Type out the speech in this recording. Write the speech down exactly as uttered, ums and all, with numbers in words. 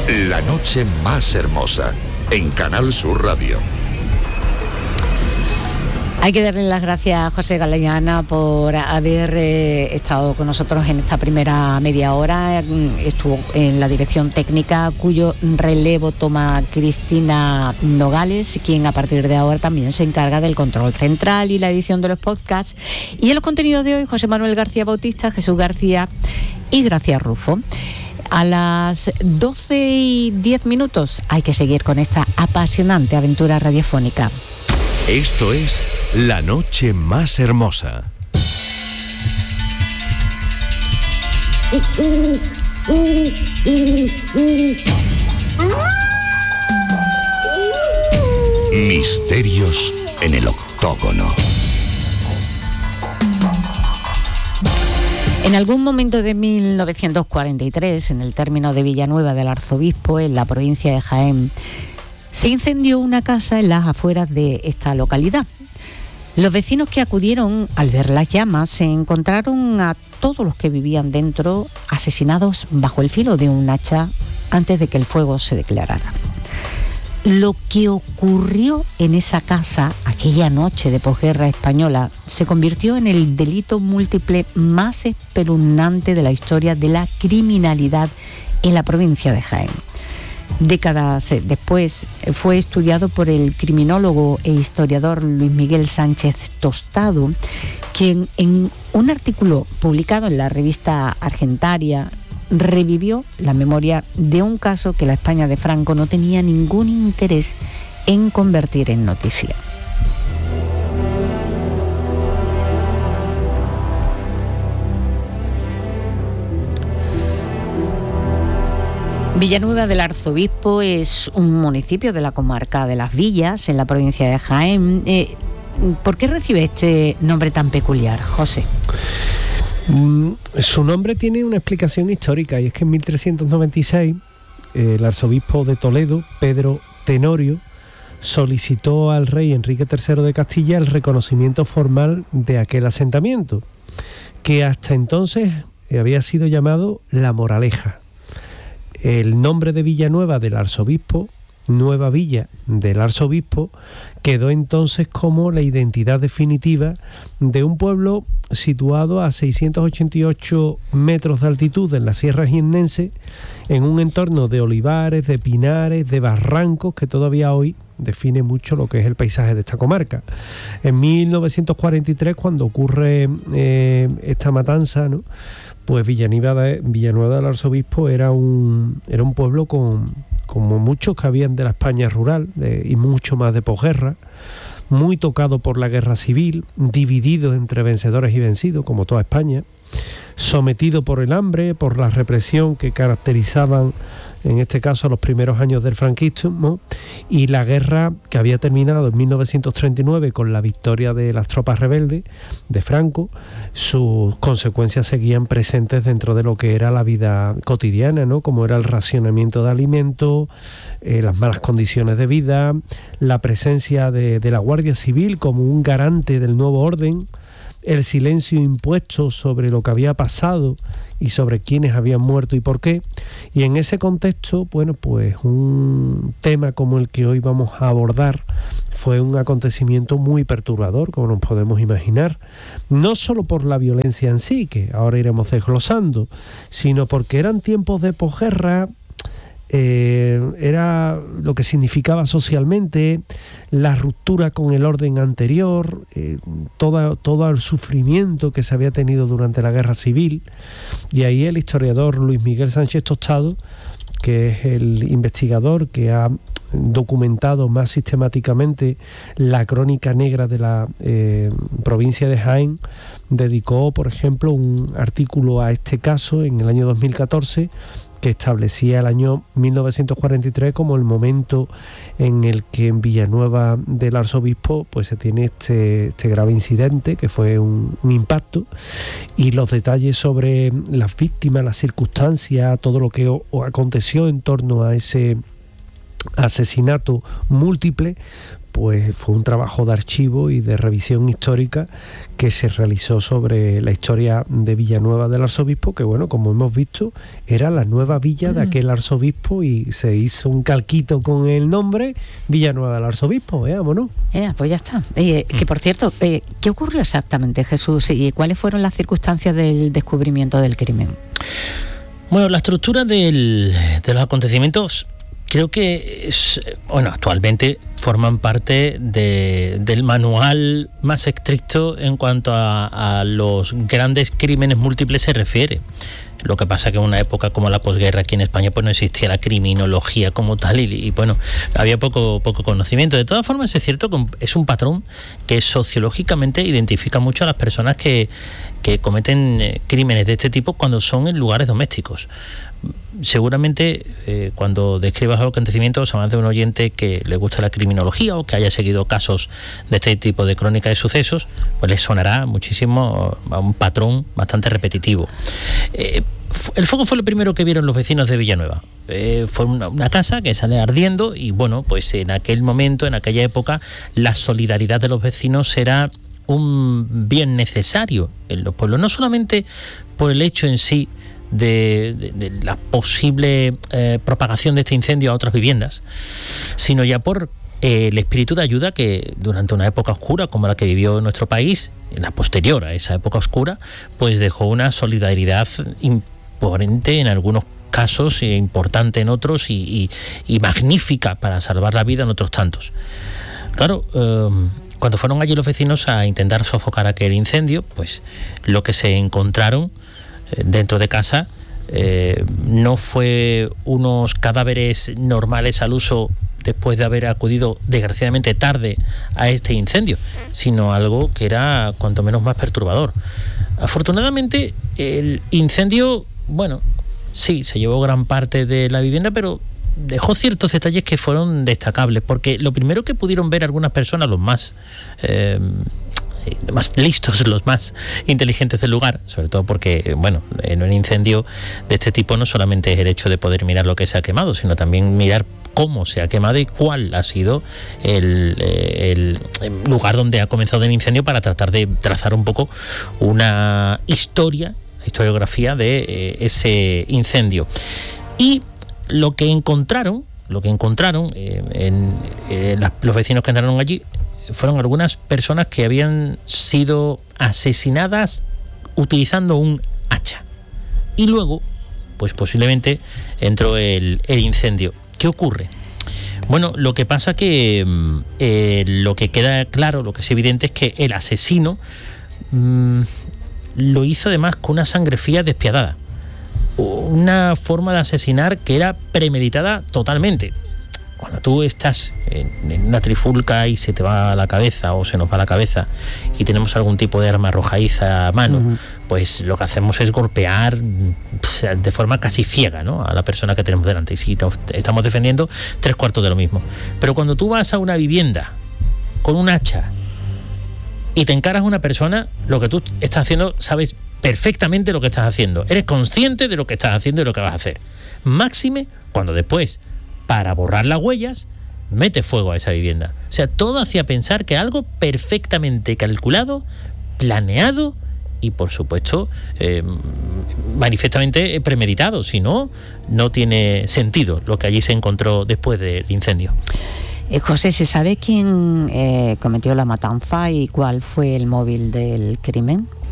La noche más hermosa, en Canal Sur Radio. Hay que darle las gracias a José Galeana por haber eh, estado con nosotros en esta primera media hora. Estuvo en la dirección técnica, cuyo relevo toma Cristina Nogales, quien a partir de ahora también se encarga del control central y la edición de los podcasts. Y en los contenidos de hoy, José Manuel García Bautista, Jesús García y Gracia Rufo. A las doce y diez minutos hay que seguir con esta apasionante aventura radiofónica. Esto es La Noche Más Hermosa. Misterios en el octógono. En algún momento de mil novecientos cuarenta y tres, en el término de Villanueva del Arzobispo, en la provincia de Jaén, se incendió una casa en las afueras de esta localidad. Los vecinos que acudieron al ver las llamas se encontraron a todos los que vivían dentro asesinados bajo el filo de un hacha antes de que el fuego se declarara. Lo que ocurrió en esa casa aquella noche de posguerra española se convirtió en el delito múltiple más espeluznante de la historia de la criminalidad en la provincia de Jaén. Décadas después fue estudiado por el criminólogo e historiador Luis Miguel Sánchez Tostado, quien en un artículo publicado en la revista Argentaria revivió la memoria de un caso que la España de Franco no tenía ningún interés en convertir en noticia. Villanueva del Arzobispo es un municipio de la comarca de Las Villas, en la provincia de Jaén. Eh, ¿Por qué recibe este nombre tan peculiar, José? Mm, su nombre tiene una explicación histórica, y es que en mil trescientos noventa y seis eh, el arzobispo de Toledo, Pedro Tenorio, solicitó al rey Enrique tercero de Castilla el reconocimiento formal de aquel asentamiento, que hasta entonces había sido llamado La Moraleja. El nombre de Villanueva del Arzobispo, Nueva Villa del Arzobispo, quedó entonces como la identidad definitiva de un pueblo situado a seiscientos ochenta y ocho metros de altitud en la Sierra Jiennense, en un entorno de olivares, de pinares, de barrancos, que todavía hoy define mucho lo que es el paisaje de esta comarca. En mil novecientos cuarenta y tres, cuando ocurre eh, esta matanza, ¿no?, pues Villanueva, de, Villanueva del Arzobispo era un, era un pueblo con, como muchos que habían de la España rural de, y mucho más de posguerra, muy tocado por la guerra civil, dividido entre vencedores y vencidos, como toda España, sometido por el hambre, por la represión que caracterizaban en este caso los primeros años del franquismo, y la guerra que había terminado en mil novecientos treinta y nueve con la victoria de las tropas rebeldes de Franco. Sus consecuencias seguían presentes dentro de lo que era la vida cotidiana, ¿no?, como era el racionamiento de alimentos, eh, las malas condiciones de vida, la presencia de, de la Guardia Civil como un garante del nuevo orden, el silencio impuesto sobre lo que había pasado y sobre quiénes habían muerto y por qué. Y en ese contexto, bueno, pues un tema como el que hoy vamos a abordar fue un acontecimiento muy perturbador, como nos podemos imaginar, no solo por la violencia en sí, que ahora iremos desglosando, sino porque eran tiempos de posguerra. Eh, era lo que significaba socialmente la ruptura con el orden anterior, eh, todo, todo el sufrimiento que se había tenido durante la guerra civil. Y ahí el historiador Luis Miguel Sánchez Tostado, que es el investigador que ha documentado más sistemáticamente la crónica negra de la eh, provincia de Jaén, dedicó, por ejemplo, un artículo a este caso en el año dos mil catorce, que establecía el año mil novecientos cuarenta y tres como el momento en el que en Villanueva del Arzobispo pues se tiene este, este grave incidente, que fue un, un impacto, y los detalles sobre las víctimas, las circunstancias, todo lo que o, o aconteció en torno a ese asesinato múltiple, pues fue un trabajo de archivo y de revisión histórica que se realizó sobre la historia de Villanueva del Arzobispo, que bueno, como hemos visto, era la nueva villa de aquel arzobispo y se hizo un calquito con el nombre Villanueva del Arzobispo, veamos, ¿no? Eh, pues ya está. Eh, que por cierto, eh, ¿qué ocurrió exactamente, Jesús? ¿Y cuáles fueron las circunstancias del descubrimiento del crimen? Bueno, la estructura del, de los acontecimientos creo que es, bueno, actualmente forman parte de, del manual más estricto en cuanto a, a los grandes crímenes múltiples se refiere. Lo que pasa que en una época como la posguerra aquí en España pues no existía la criminología como tal y, y bueno, había poco, poco conocimiento. De todas formas es cierto que es un patrón que sociológicamente identifica mucho a las personas que, que cometen eh, crímenes de este tipo cuando son en lugares domésticos. Seguramente eh, cuando describas los acontecimientos, además de un oyente que le gusta la criminología o que haya seguido casos de este tipo de crónica de sucesos, pues le sonará muchísimo a un patrón bastante repetitivo. Eh, el fuego fue lo primero que vieron los vecinos de Villanueva. Eh, fue una, una casa que sale ardiendo y bueno, pues en aquel momento, en aquella época, la solidaridad de los vecinos era un bien necesario en los pueblos, no solamente por el hecho en sí De, de, de la posible eh, propagación de este incendio a otras viviendas, sino ya por eh, el espíritu de ayuda que durante una época oscura como la que vivió nuestro país, la posterior a esa época oscura, pues dejó una solidaridad imponente en algunos casos, e importante en otros y, y, y magnífica para salvar la vida en otros tantos. Claro, eh, cuando fueron allí los vecinos a intentar sofocar aquel incendio, pues lo que se encontraron dentro de casa eh, no fue unos cadáveres normales al uso después de haber acudido desgraciadamente tarde a este incendio, sino algo que era cuanto menos más perturbador. Afortunadamente el incendio, bueno, sí, se llevó gran parte de la vivienda, pero dejó ciertos detalles que fueron destacables, porque lo primero que pudieron ver algunas personas, los más eh, los más listos, los más inteligentes del lugar, sobre todo porque, bueno, en un incendio de este tipo no solamente es el hecho de poder mirar lo que se ha quemado, sino también mirar cómo se ha quemado y cuál ha sido el, el, el lugar donde ha comenzado el incendio, para tratar de trazar un poco una historia, historiografía de eh, ese incendio. Y lo que encontraron, lo que encontraron eh, en eh, las, los vecinos que entraron allí, fueron algunas personas que habían sido asesinadas utilizando un hacha. Y luego, pues posiblemente entró el, el incendio. ¿Qué ocurre? Bueno, lo que pasa que eh, lo que queda claro, lo que es evidente es que el asesino mmm, lo hizo además con una sangre fría despiadada. Una forma de asesinar que era premeditada totalmente. Cuando tú estás en, en una trifulca y se te va a la cabeza o se nos va a la cabeza y tenemos algún tipo de arma arrojadiza a mano, uh-huh. pues lo que hacemos es golpear de forma casi ciega, ¿no?, a la persona que tenemos delante. Y si nos estamos defendiendo, tres cuartos de lo mismo. Pero cuando tú vas a una vivienda con un hacha y te encaras a una persona, lo que tú estás haciendo, sabes perfectamente lo que estás haciendo. Eres consciente de lo que estás haciendo y lo que vas a hacer. Máxime cuando después, para borrar las huellas, mete fuego a esa vivienda. O sea, todo hacía pensar que algo perfectamente calculado, planeado y, por supuesto, eh, manifiestamente premeditado. Si no, no tiene sentido lo que allí se encontró después del incendio. Eh, José, ¿se sabe quién eh, cometió la matanza y cuál fue el móvil del crimen?